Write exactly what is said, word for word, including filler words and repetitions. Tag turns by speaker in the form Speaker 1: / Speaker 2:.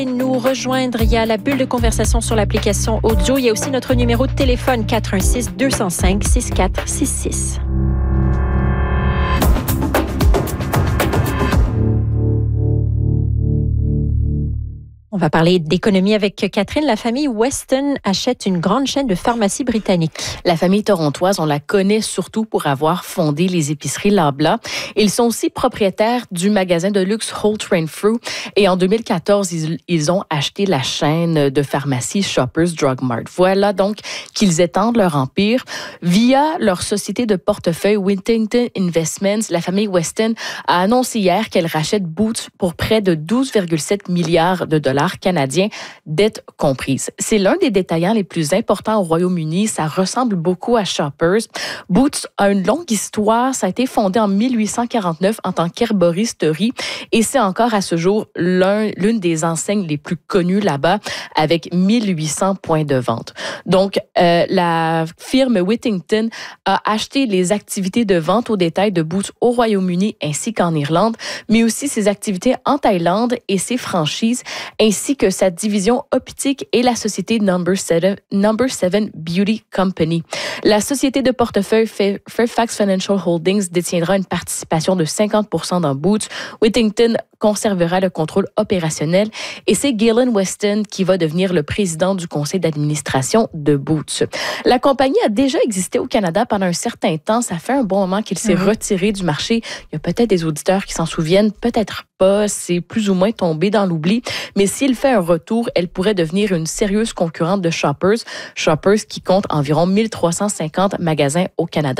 Speaker 1: Nous rejoindre, il y a la bulle de conversation sur l'application audio. Il y a aussi notre numéro de téléphone quatre un six, deux zéro cinq, six quatre six six. On va parler d'économie avec Catherine. La famille Weston achète une grande chaîne de pharmacies britanniques.
Speaker 2: La famille torontoise, on la connaît surtout pour avoir fondé les épiceries Loblaw. Ils sont aussi propriétaires du magasin de luxe Holt Renfrew. Et en deux mille quatorze, ils, ils ont acheté la chaîne de pharmacie Shoppers Drug Mart. Voilà donc qu'ils étendent leur empire. Via leur société de portefeuille Whittington Investments, la famille Weston a annoncé hier qu'elle rachète Boots pour près de douze virgule sept milliards de dollars canadiens, dettes comprises. C'est l'un des détaillants les plus importants au Royaume-Uni. Ça ressemble beaucoup à Shoppers. Boots a une longue histoire. Ça a été fondé en mille huit cent quarante-neuf en tant qu'herboristerie et c'est encore à ce jour l'un, l'une des enseignes les plus connues là-bas avec mille huit cents points de vente. Donc, euh, la firme Whittington a acheté les activités de vente au détail de Boots au Royaume-Uni ainsi qu'en Irlande, mais aussi ses activités en Thaïlande et ses franchises, ainsi que sa division optique et la société Number Seven, Number Seven Beauty Company. La société de portefeuille Fairfax Financial Holdings détiendra une participation de cinquante pour cent dans Boots. Whittington conservera le contrôle opérationnel et c'est Galen Weston qui va devenir le président du conseil d'administration de Boots. La compagnie a déjà existé au Canada pendant un certain temps. Ça fait un bon moment qu'il s'est mmh. retiré du marché. Il y a peut-être des auditeurs qui s'en souviennent, peut-être pas. C'est plus ou moins tombé dans l'oubli. Mais s'il fait un retour, elle pourrait devenir une sérieuse concurrente de Shoppers. Shoppers qui compte environ mille trois cent cinquante magasins au Canada.